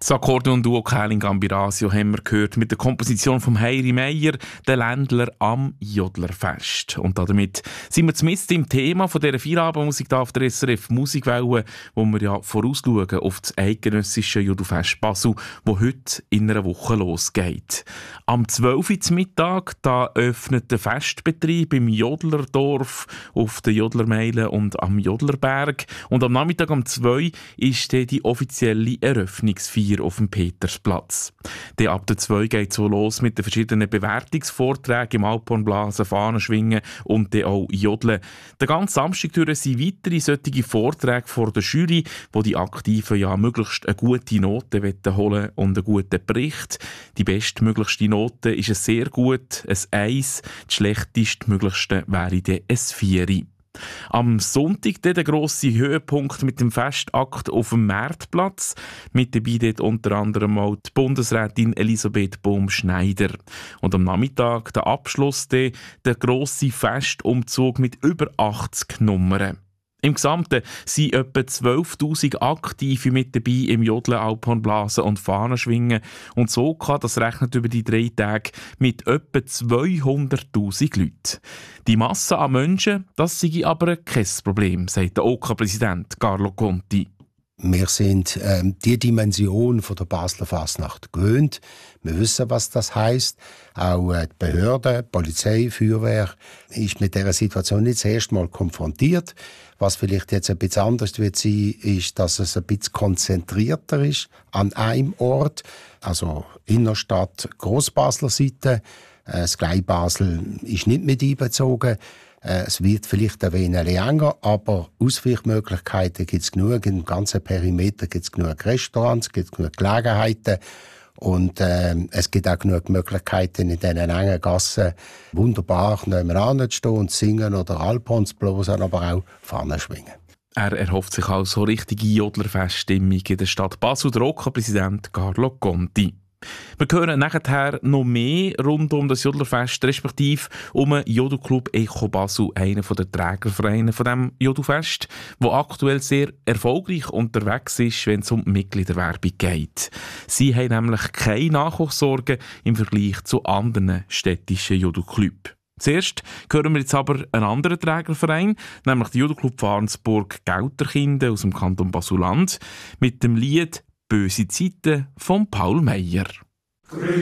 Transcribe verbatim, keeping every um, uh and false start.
Das Akkordeon-Duo Kähling Gambirasio haben wir gehört mit der Komposition von Heiri Meier, der Ländler am Jodlerfest. Und damit sind wir zumindest im Thema von dieser Feierabendmusik da auf der S R F Musikwelle, wo wir ja vorausschauen auf das eidgenössische Jodelfest Basel, das heute in einer Woche losgeht. Am zwölf Uhr zum Mittag da öffnet der Festbetrieb im Jodlerdorf auf der Jodlermeile und am Jodlerberg. Und am Nachmittag um zwei Uhr ist dann die offizielle Eröffnungsfeier auf dem Petersplatz. Dann ab der zwei geht es so los mit den verschiedenen Bewertungsvorträgen im Alphornblasen, Fahnenschwingen und dann auch Jodeln. Den ganzen Samstag durch sind weitere solche Vorträge vor der Jury, wo die Aktiven ja möglichst eine gute Note holen und einen guten Bericht. Die bestmöglichste Note ist ein sehr gut, ein Eins. Die schlechteste möglichste wäre dann ein Vieri. Am Sonntag dann der grosse Höhepunkt mit dem Festakt auf dem Marktplatz. Mit dabei dort unter anderem auch die Bundesrätin Elisabeth Bohm-Schneider. Und am Nachmittag der Abschluss dann der grosse Festumzug mit über achtzig Nummern. Im Gesamten sind etwa zwölftausend Aktive mit dabei im Jodeln, Alphornblasen und Fahnenschwingen. Und so kann das rechnet über die drei Tage mit etwa zweihunderttausend Leuten. Die Masse an Menschen, das sei aber kein Problem, sagt der O K A-Präsident Carlo Conti. Wir sind ähm, die Dimension von der Basler Fasnacht gewöhnt. Wir wissen, was das heisst. Auch äh, die Behörden, die Polizei, die Feuerwehr ist mit dieser Situation nicht das erste Mal konfrontiert. Was vielleicht jetzt ein bisschen anders wird sein, ist, dass es ein bisschen konzentrierter ist an einem Ort. Also Innerstadt, Grossbasler Seite. Äh, das Kleinbasel ist nicht mit einbezogen. Es wird vielleicht ein wenig länger, aber Ausweichmöglichkeiten gibt es genug. Im ganzen Perimeter gibt es genug Restaurants, gibt es genug Gelegenheiten. Und äh, es gibt auch genug Möglichkeiten, in diesen engen Gassen wunderbar nebenan zu stehen und zu singen oder Alphorn zu blosen, aber auch Fahnen schwingen. Er erhofft sich also richtige Jodlerfeststimmung in der Stadt Basel, der O K A-Präsident Carlo Conti. Wir hören nachher noch mehr rund um das Jodlerfest, respektive um den Jodelclub Echo Basel, einer der Trägervereine von dem Jodelfest, der aktuell sehr erfolgreich unterwegs ist, wenn es um Mitgliederwerbung geht. Sie haben nämlich keine Nachwuchssorgen im Vergleich zu anderen städtischen Jodelclubs. Zuerst hören wir jetzt aber einen anderen Trägerverein, nämlich den Jodelclub Farnsburg-Gelterkinden aus dem Kanton Basel-Land, mit dem Lied «Böse Zeiten» von Paul Meyer.